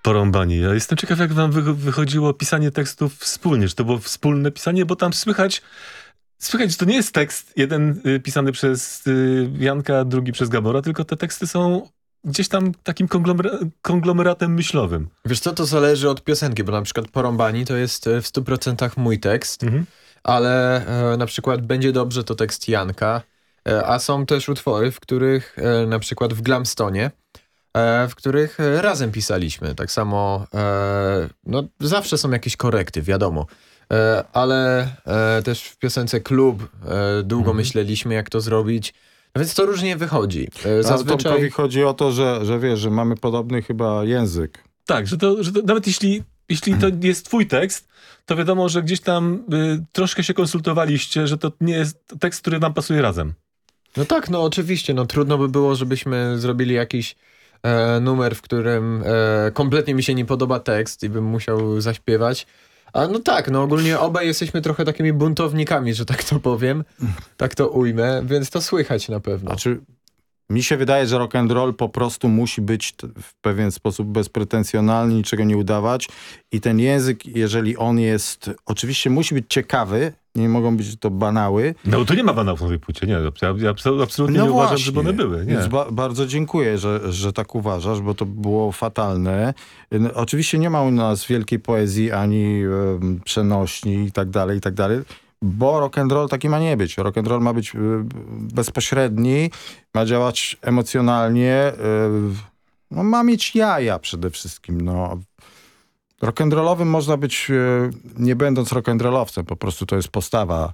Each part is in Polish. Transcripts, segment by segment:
porąbani. Ja jestem ciekaw, jak wam wychodziło pisanie tekstów wspólnie. Czy to było wspólne pisanie? Bo tam słychać, że to nie jest tekst jeden pisany przez Janka, drugi przez Gabora, tylko te teksty są gdzieś tam takim konglomeratem myślowym. Wiesz co, to zależy od piosenki, bo na przykład Porąbani to jest w 100% mój tekst, ale na przykład Będzie dobrze to tekst Janka, a są też utwory, w których na przykład w Glamstonie, w których razem pisaliśmy. Tak samo, no zawsze są jakieś korekty, wiadomo. Ale też w piosence Klub długo myśleliśmy, jak to zrobić. No więc to różnie wychodzi. Zazwyczaj Tomkowi chodzi o to, że wiesz, że mamy podobny chyba język. Tak, że to nawet jeśli to jest twój tekst, to wiadomo, że gdzieś tam troszkę się konsultowaliście, że to nie jest tekst, który wam pasuje razem. No tak, no oczywiście. No trudno by było, żebyśmy zrobili jakiś numer, w którym kompletnie mi się nie podoba tekst i bym musiał zaśpiewać. A no tak, no ogólnie obaj jesteśmy trochę takimi buntownikami, że tak to powiem, tak to ujmę, więc to słychać na pewno. Znaczy, mi się wydaje, że rock and roll po prostu musi być w pewien sposób bezpretensjonalny, niczego nie udawać i ten język, jeżeli on jest, oczywiście musi być ciekawy, nie mogą być to banały. No to nie ma banałów na tej płycie, nie, ja absolutnie nie uważam, żeby one były. Nie. Więc bardzo dziękuję, że tak uważasz, bo to było fatalne. Oczywiście nie ma u nas wielkiej poezji, ani przenośni i tak dalej, bo rock and roll taki ma nie być. Rock and roll ma być bezpośredni, ma działać emocjonalnie, no, ma mieć jaja przede wszystkim. No. Rock'n'rollowym można być, nie będąc rock'n'rollowcem, po prostu to jest postawa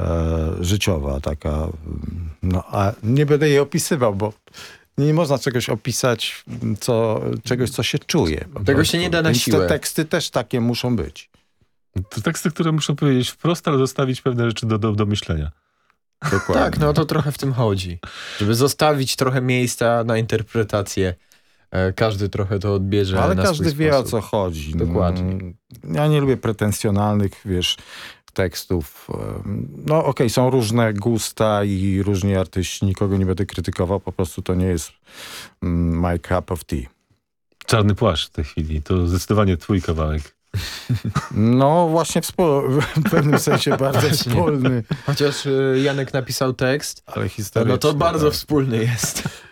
życiowa taka, no, a nie będę jej opisywał, bo nie można czegoś opisać, czegoś, co się czuje. Tego się nie da na siłę. Te teksty też takie muszą być. To teksty, które muszą powiedzieć wprost, ale zostawić pewne rzeczy do myślenia. Dokładnie. Tak, no to trochę w tym chodzi. Żeby zostawić trochę miejsca na interpretację. Każdy trochę to odbierze na swój sposób. Ale każdy wie, o co chodzi. Dokładnie. Ja nie lubię pretensjonalnych, wiesz, tekstów. No okej, są różne gusta i różni artyści. Nikogo nie będę krytykował. Po prostu to nie jest my cup of tea. Czarny płaszcz w tej chwili. To zdecydowanie twój kawałek. No właśnie w pewnym sensie bardzo wspólny. Chociaż Janek napisał tekst, ale historyczny. no to bardzo wspólny jest.